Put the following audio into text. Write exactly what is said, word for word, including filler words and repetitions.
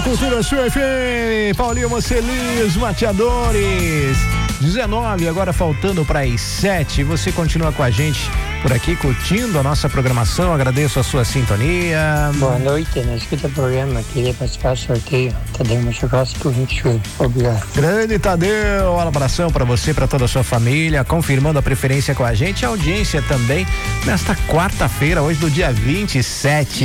Cultura Sul F M, Paulinho Mocelinhos, Mateadores. dezenove, agora faltando para as sete. Você continua com a gente por aqui, curtindo a nossa programação. Agradeço a sua sintonia. Boa noite, na escuta do programa. Queria participar do sorteio. Tadeu Machocasco, vinte e oito. Obrigado. Grande Tadeu, um abração para você, para toda a sua família. Confirmando a preferência com a gente, a audiência também nesta quarta-feira, hoje do dia vinte e sete.